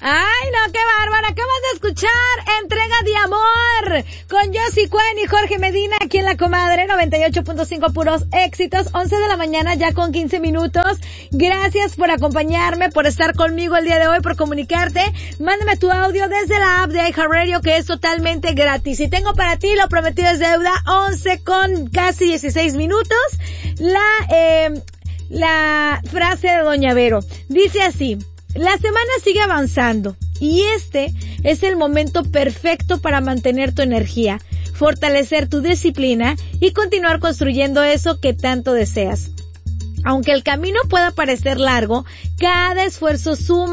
Ay, no, qué bárbara. Acabas de escuchar Entrega de Amor con Josie Cuen y Jorge Medina aquí en La Comadre 98.5 puros éxitos. 11 de la mañana ya con 15 minutos. Gracias por acompañarme, por estar conmigo el día de hoy, por comunicarte. Mándame tu audio desde la app de iHeartRadio, que es totalmente gratis. Y tengo para ti, lo prometido es deuda, 11 con casi 16 minutos. La frase de Doña Vero dice así: la semana sigue avanzando y este es el momento perfecto para mantener tu energía, fortalecer tu disciplina y continuar construyendo eso que tanto deseas. Aunque el camino pueda parecer largo, cada esfuerzo suma.